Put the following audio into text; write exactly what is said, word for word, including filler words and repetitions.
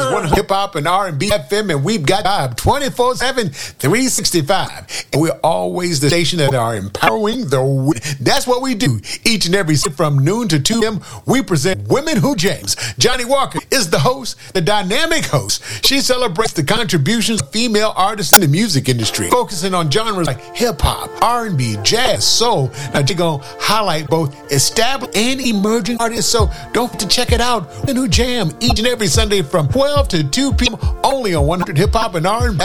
is one Hip Hop and R and B F M, and we've got vibe twenty-four seven, three sixty-five. And we're always the station that are empowering the women. That's what we do. Each and every from noon to two p.m., we present Women Who Jams. Johnny Walker is the host, the dynamic host. She celebrates the contributions of female artists in the music industry, focusing on genres like hip hop, R and B, jazz, soul. Now, she's going to highlight both established and emerging artists, so don't forget to check it out. Women Who Jam each and every Sunday from twelve to two p.m. only on one hundred Hip Hop and R and B.